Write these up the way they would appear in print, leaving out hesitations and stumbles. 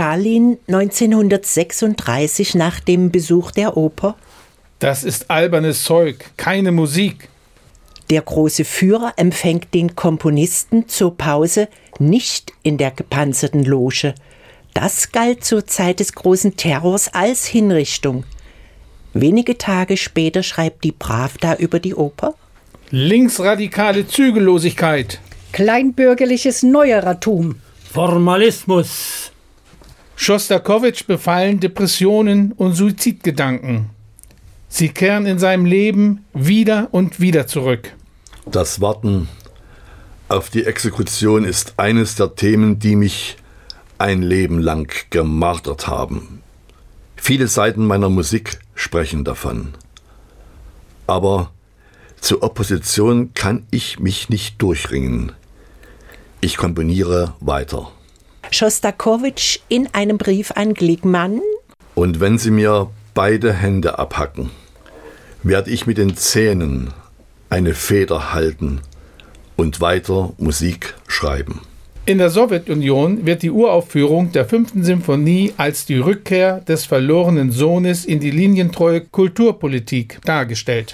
Stalin 1936 nach dem Besuch der Oper? Das ist albernes Zeug, keine Musik. Der große Führer empfängt den Komponisten zur Pause nicht in der gepanzerten Loge. Das galt zur Zeit des großen Terrors als Hinrichtung. Wenige Tage später schreibt die Pravda über die Oper: Linksradikale Zügellosigkeit. Kleinbürgerliches Neuerertum. Formalismus. Schostakowitsch befallen Depressionen und Suizidgedanken. Sie kehren in seinem Leben wieder und wieder zurück. Das Warten auf die Exekution ist eines der Themen, die mich ein Leben lang gemartert haben. Viele Seiten meiner Musik sprechen davon. Aber zur Opposition kann ich mich nicht durchringen. Ich komponiere weiter. Schostakowitsch in einem Brief an Glickmann: Und wenn Sie mir beide Hände abhacken, werde ich mit den Zähnen eine Feder halten und weiter Musik schreiben. In der Sowjetunion wird die Uraufführung der 5. Symphonie als die Rückkehr des verlorenen Sohnes in die linientreue Kulturpolitik dargestellt.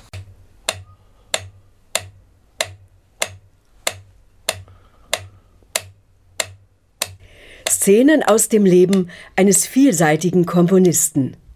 Szenen aus dem Leben eines vielseitigen Komponisten.